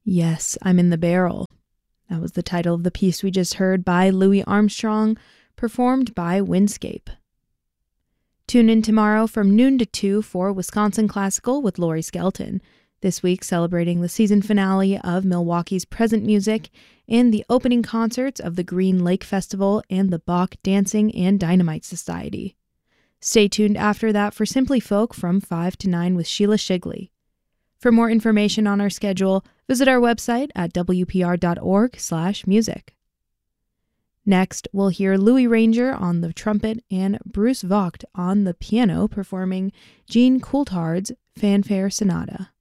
Yes, I'm in the Barrel. That was the title of the piece we just heard by Louis Armstrong, performed by Windscape. Tune in tomorrow from noon to 2 for Wisconsin Classical with Lori Skelton, this week celebrating the season finale of Milwaukee's Present Music and the opening concerts of the Green Lake Festival and the Bach Dancing and Dynamite Society. Stay tuned after that for Simply Folk from 5 to 9 with Sheila Shigley. For more information on our schedule, visit our website at wpr.org/music. Next, we'll hear Louis Ranger on the trumpet and Bruce Vogt on the piano performing Jean Coulthard's Fanfare Sonata.